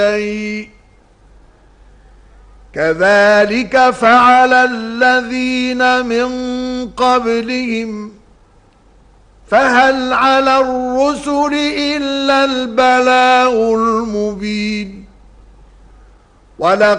كذلك فعل الذين من قبلهم فهل على الرسل إلا البلاغ المبين.